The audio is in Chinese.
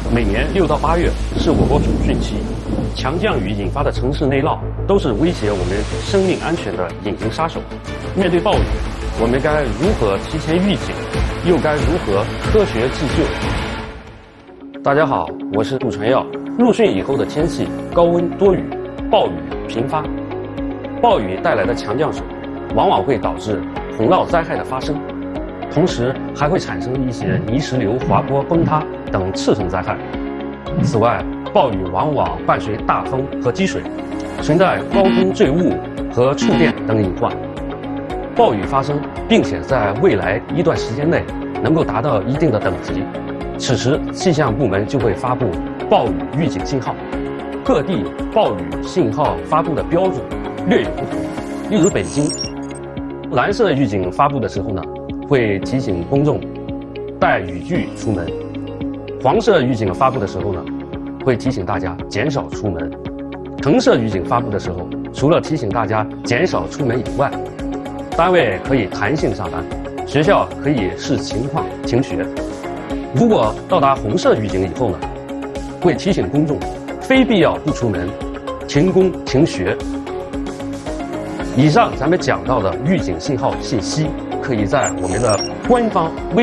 每年6到8月是我国主汛期，强降雨引发的城市内涝都是威胁我们生命安全的隐形杀手。面对暴雨，我们该如何提前预警，又该如何科学自救？大家好，我是杜传耀。入汛以后的天气高温多雨，暴雨频发，暴雨带来的强降水往往会导致洪涝灾害的发生，同时还会产生一些泥石流滑坡崩塌等次生灾害。此外，暴雨往往伴随大风和积水，存在高空坠物和触电等隐患。暴雨发生，并且在未来一段时间内能够达到一定的等级，此时气象部门就会发布暴雨预警信号。各地暴雨信号发布的标准略有不同，例如北京，蓝色预警发布的时候呢，会提醒公众带雨具出门；黄色预警发布的时候呢，会提醒大家减少出门；橙色预警发布的时候，除了提醒大家减少出门以外，单位可以弹性上班，学校可以视情况停学。如果到达红色预警以后呢，会提醒公众非必要不出门，停工停学。以上咱们讲到的预警信号信息，可以在我们的官方微